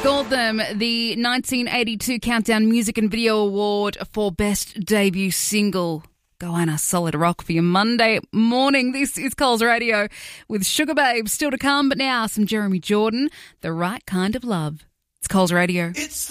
installed them the 1982 Countdown Music and Video Award for Best Debut Single. Goanna, solid rock for your Monday morning. This is Coles Radio with Sugar Babe still to come, but now some Jeremy Jordan, The Right Kind of Love. It's Coles Radio.